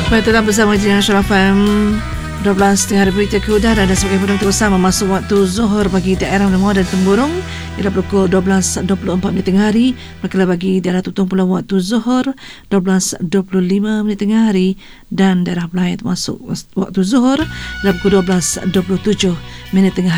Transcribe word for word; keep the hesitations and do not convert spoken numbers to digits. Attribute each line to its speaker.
Speaker 1: Baik, tetap bersama dengan Shah F M. dua belas tengah hari berita ke udara dan sebagai penonton bersama masuk waktu Zuhur bagi daerah Melawai dan Temburong. Ialah pukul dua belas dua puluh empat minit tengah hari. Manakala bagi daerah Tutong Pulau waktu Zuhur dua belas dua puluh lima minit tengah hari dan daerah Belait masuk waktu Zuhur ialah pukul dua belas dua puluh tujuh minit tengah hari.